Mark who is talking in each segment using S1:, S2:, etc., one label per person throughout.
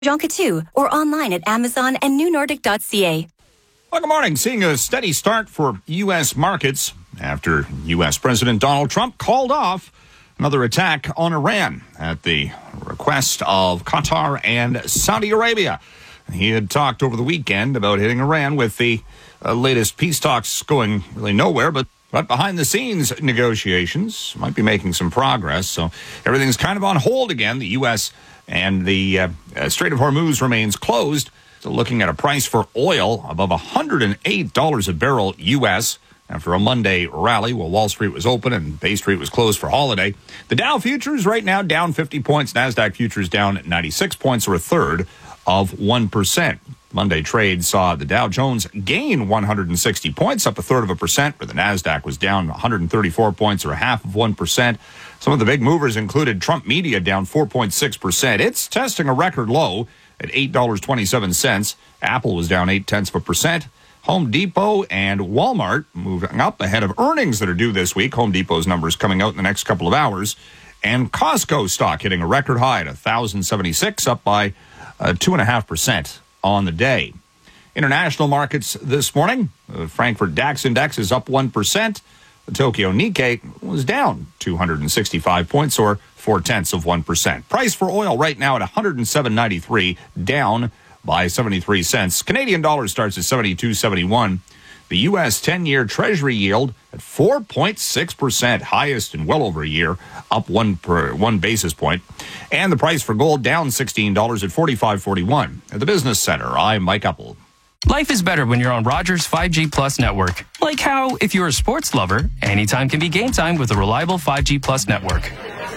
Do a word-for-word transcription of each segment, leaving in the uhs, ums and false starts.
S1: Jonquière or online at Amazon and new nordic dot c a.
S2: Well, good morning. Seeing a steady start for U S markets after U S President Donald Trump called off another attack on Iran at the request of Qatar and Saudi Arabia. He had talked over the weekend about hitting Iran with the uh, latest peace talks going really nowhere, but But behind the scenes negotiations might be making some progress. So everything's kind of on hold again. The U S and the uh, uh, Strait of Hormuz remains closed. So looking at a price for oil above one hundred eight dollars a barrel U S after a Monday rally while Wall Street was open and Bay Street was closed for holiday. The Dow futures right now down fifty points. NASDAQ futures down ninety-six points, or a third of one percent. Monday trade saw the Dow Jones gain one hundred sixty points, up a third of a percent, where the NASDAQ was down one hundred thirty-four points, or a half of one percent. Some of the big movers included Trump Media down four point six percent. It's testing a record low at eight dollars and twenty-seven cents. Apple was down eight tenths of a percent. Home Depot and Walmart moving up ahead of earnings that are due this week. Home Depot's numbers coming out in the next couple of hours. And Costco stock hitting a record high at one thousand seventy-six, up by uh, two point five percent. on the day. International markets this morning. The Frankfurt DAX index is up one percent. The Tokyo Nikkei was down two hundred sixty-five points, or four tenths of one percent. Price for oil right now at one hundred seven ninety-three, down by seventy-three cents. Canadian dollar starts at seventy-two seventy-one. The U S ten-year Treasury yield at four point six percent, highest in well over a year, up one per one basis point. And the price for gold down sixteen dollars at forty-five forty-one. At the Business Center, I'm Mike Uppel.
S3: Life is better when you're on Rogers five G Plus network. Like how, if you're a sports lover, anytime can be game time with a reliable five G Plus network.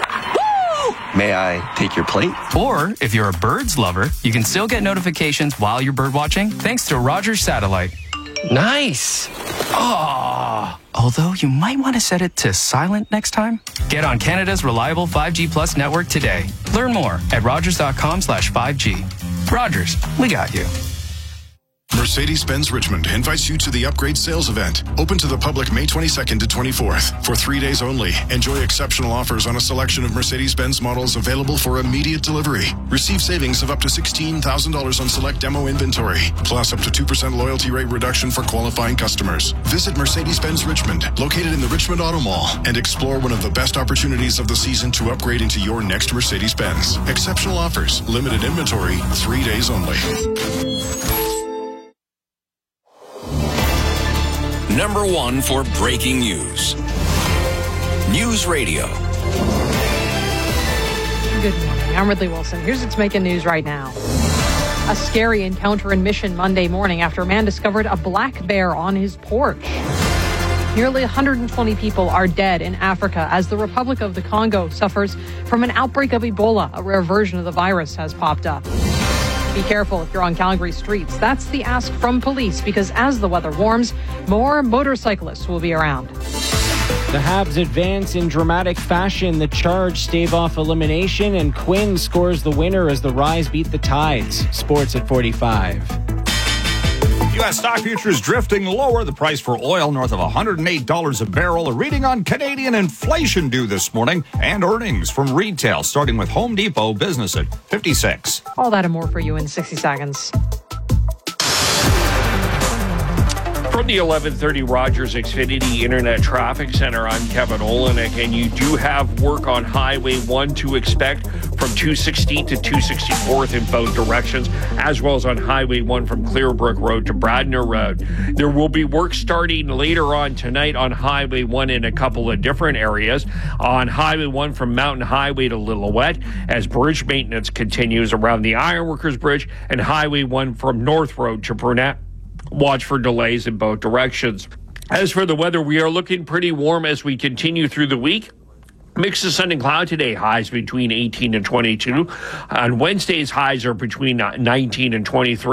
S4: May I take your plate?
S3: Or, if you're a birds lover, you can still get notifications while you're bird watching thanks to Rogers Satellite. Nice. Oh. Although you might want to set it to silent next time. Get on Canada's reliable five G Plus network today. Learn more at rogers.com slash 5G. Rogers, we got you.
S5: Mercedes-Benz Richmond invites you to the Upgrade Sales Event, open to the public May twenty-second to twenty-fourth. For three days only, enjoy exceptional offers on a selection of Mercedes-Benz models available for immediate delivery. Receive savings of up to sixteen thousand dollars on select demo inventory, plus up to two percent loyalty rate reduction for qualifying customers. Visit Mercedes-Benz Richmond, located in the Richmond Auto Mall, and explore one of the best opportunities of the season to upgrade into your next Mercedes-Benz. Exceptional offers, limited inventory, three days only.
S6: Number one for breaking news. News Radio.
S7: Good morning. I'm Ridley Wilson. Here's what's making news right now. A scary encounter in Mission Monday morning after a man discovered a black bear on his porch. Nearly one hundred twenty people are dead in Africa as the Republic of the Congo suffers from an outbreak of Ebola. A rare version of the virus has popped up. Be careful if you're on Calgary streets. That's the ask from police, because as the weather warms, more motorcyclists will be around.
S8: The Habs advance in dramatic fashion. The Charge stave off elimination, and Quinn scores the winner as the Rise beat the Tides. Sports at forty-five.
S2: U S stock futures drifting lower. The price for oil north of one hundred eight dollars a barrel. A reading on Canadian inflation due this morning, and earnings from retail, starting with Home Depot business at fifty-six.
S7: All that and more for you in sixty seconds.
S9: From the eleven thirty Rogers Xfinity Internet Traffic Center, I'm Kevin Olenek, and you do have work on Highway one to expect from two sixteenth to two sixty-fourth in both directions, as well as on Highway one from Clearbrook Road to Bradner Road. There will be work starting later on tonight on Highway one in a couple of different areas. On Highway one from Mountain Highway to Lillooet, as bridge maintenance continues around the Ironworkers Bridge, and Highway one from North Road to Brunette. Watch for delays in both directions. As for the weather, we are looking pretty warm as we continue through the week. Mix of sun and cloud today, highs between eighteen and twenty-two. On Wednesday's highs are between nineteen and twenty-three.